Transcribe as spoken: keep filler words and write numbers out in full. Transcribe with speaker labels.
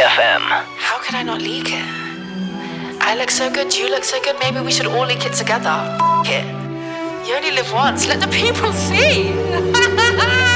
Speaker 1: F M.
Speaker 2: How could I not leak it? I look so good, you look so good, maybe we should all leak it together. F it. You only live once, let the people see.